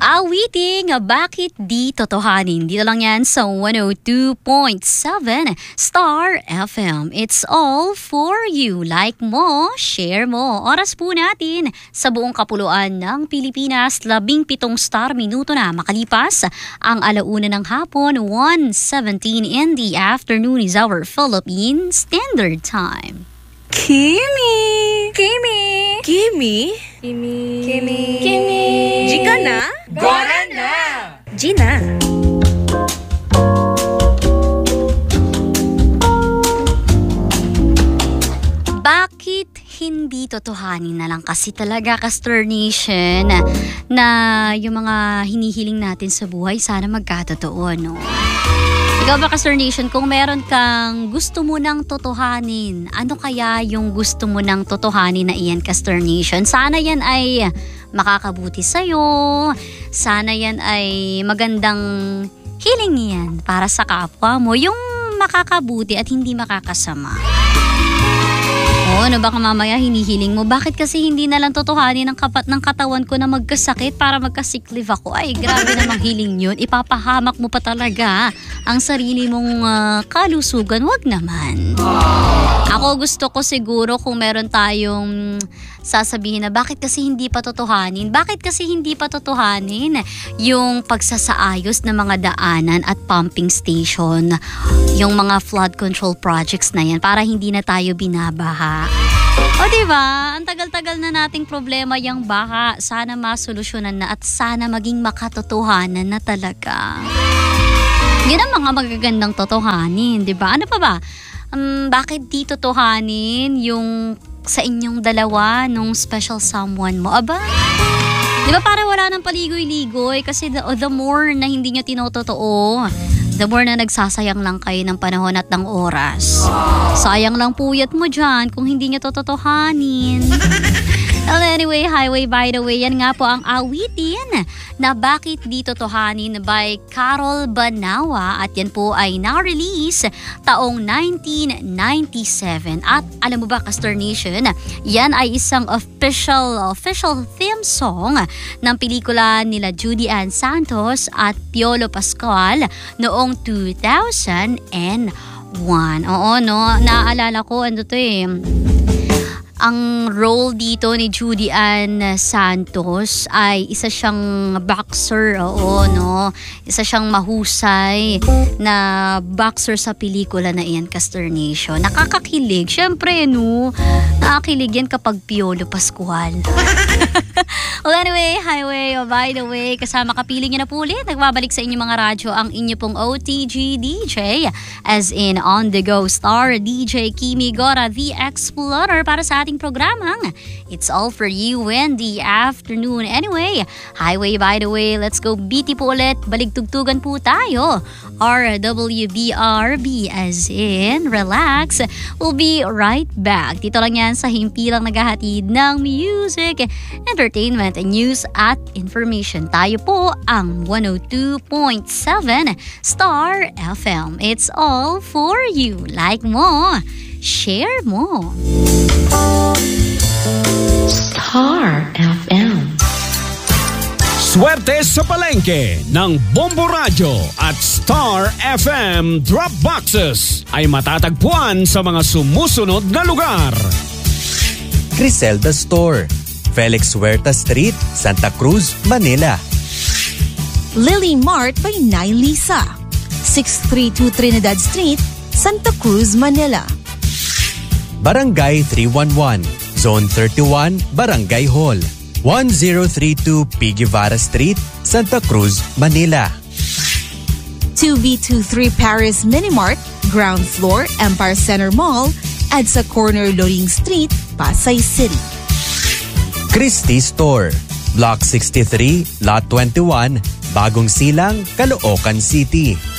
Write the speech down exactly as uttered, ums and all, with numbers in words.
Awiting, bakit di totohanin? Dito lang yan sa one oh two point seven Star F M. It's all for you. Like mo, share mo. Oras po natin sa buong kapuluan ng Pilipinas. Labing pitong star minuto na makalipas ang alauna ng hapon. one seventeen in the afternoon is our Philippine Standard Time. Kimi! Kimi! Kimi! Kimi! Kimi! Kimi! Jika na? Gora na! Gina! Bakit hindi totohanin na lang kasi talaga, Castor Nation, na yung mga hinihiling natin sa buhay sana magkatotoo, no? Ikaw ba, Castor Nation, kung meron kang gusto mo nang totohanin, ano kaya yung gusto mo nang totohanin na iyan, Castor Nation? Sana yan ay makakabuti sa'yo. Sana yan ay magandang hiling yan para sa kapwa mo. Yung makakabuti at hindi makakasama. Oo, ano baka mamaya hinihiling mo, bakit kasi hindi na lang totohanin ng kapat ng katawan ko na magkasakit para magka-sick leave ako? Ay, grabe namang hiling yun. Ipapahamak mo pa talaga ang sarili mong uh, kalusugan. Wag naman. Ako gusto ko siguro kung meron tayong sasabihin na bakit kasi hindi pa totohanin? Bakit kasi hindi pa totohanin yung pagsasaayos ng mga daanan at pumping station, yung mga flood control projects na yan para hindi na tayo binabaha? O diba, ang tagal-tagal na nating problema yung baha. Sana masolusyonan na at sana maging makatotohanan na talaga. Yan ang mga magagandang totohanin, diba? Ano pa ba? Um, bakit di totohanin yung sa inyong dalawa nung special someone mo? Aba, di ba para wala nang paligoy-ligoy? Kasi the, the more na hindi nyo tinototoo, the more na nagsasayang lang kayo ng panahon at ng oras. Sayang lang puyat mo dyan kung hindi nyo tototohanin. Well, anyway, Highway by the way, yan nga po ang awitin na Bakit Di Totohanin by Carol Banawa, at yan po ay na-release taong nineteen ninety-seven. At alam mo ba, Castor Nation, yan ay isang official official theme song ng pelikula nila Judy Ann Santos at Piolo Pascual noong two thousand one. Oo, no? Naaalala ko, ano to eh, ang role dito ni Judy Ann Santos ay isa siyang boxer, oo, no? Isa siyang mahusay na boxer sa pelikula na iyan, Castor Nation. Nakakakilig. Siyempre, no? Nakakilig yan kapag Piolo Pascual. Well, anyway, Highway, oh, by the way, kasama kapiling nyo na po ulit. Nagbabalik sa inyong mga radyo ang inyo pong O T G D J, as in On The Go Star D J Kimi Gora, the Explorer, para sa ating programang It's All For You in the Afternoon. Anyway, Highway, by the way, let's go B T po ulit. Baligtugtugan po tayo. R W B R B, as in relax. We'll be right back. Dito lang yan sa himpilang naghahatid ng music, entertainment, news at information. Tayo po ang one oh two point seven Star F M. It's all for you. Like mo, share mo. Star F M. Swerte sa palengke ng Bombo Radio at Star F M Drop Boxes ay matatagpuan sa mga sumusunod na lugar: Criselda Store, Felix Huerta Street, Santa Cruz, Manila. Lily Mart by Nay Lisa, six thirty-two Trinidad Street, Santa Cruz, Manila. Barangay three eleven, Zone thirty-one, Barangay Hall, one oh three two P. Guevara Street, Santa Cruz, Manila. two B twenty-three Paris Minimart, ground floor, Empire Center Mall, at sa corner Loring Street, Pasay City. Christie Store, Block sixty-three, Lot twenty-one, Bagong Silang, Caloocan City.